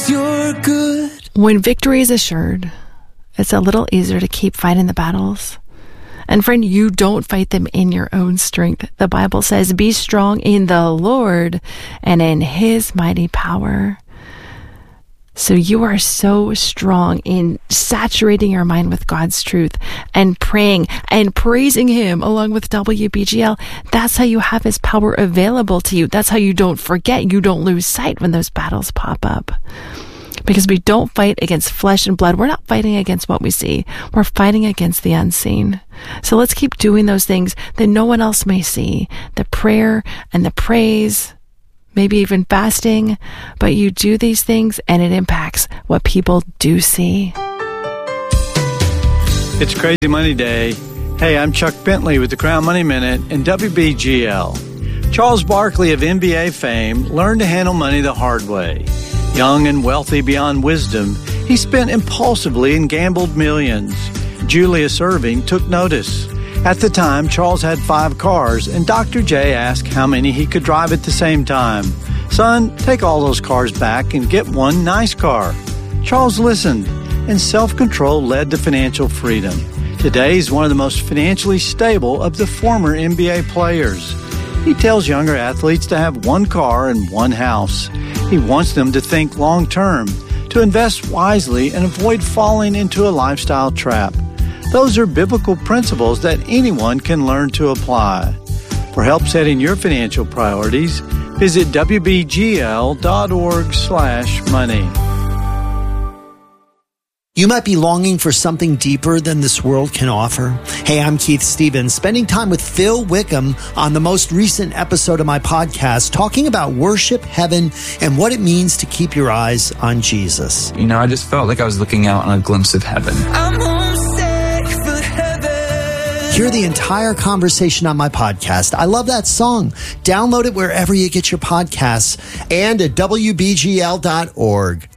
'cause you're good. When victory is assured, it's a little easier to keep fighting the battles. And friend, you don't fight them in your own strength. The Bible says, be strong in the Lord and in his mighty power. So you are so strong in saturating your mind with God's truth and praying and praising him along with WBGL. That's how you have his power available to you. That's how you don't forget. You don't lose sight when those battles pop up. Because we don't fight against flesh and blood. We're not fighting against what we see. We're fighting against the unseen. So let's keep doing those things that no one else may see. The prayer and the praise, maybe even fasting. But you do these things and it impacts what people do see. It's Crazy Money Day. Hey, I'm Chuck Bentley with the Crown Money Minute and WBGL. Charles Barkley of NBA fame learned to handle money the hard way. Young and wealthy beyond wisdom, he spent impulsively and gambled millions. Julius Erving took notice. At the time, Charles had 5 cars, and Dr. J asked how many he could drive at the same time. Son, take all those cars back and get one nice car. Charles listened, and self-control led to financial freedom. Today, he's one of the most financially stable of the former NBA players. He tells younger athletes to have 1 car and 1 house. He wants them to think long-term, to invest wisely and avoid falling into a lifestyle trap. Those are biblical principles that anyone can learn to apply. For help setting your financial priorities, visit wbgl.org/money. You might be longing for something deeper than this world can offer. Hey, I'm Keith Stevens, spending time with Phil Wickham on the most recent episode of my podcast, talking about worship, heaven, and what it means to keep your eyes on Jesus. You know, I just felt like I was looking out on a glimpse of heaven. I'm homesick for heaven. Hear the entire conversation on my podcast. I love that song. Download it wherever you get your podcasts and at WBGL.org.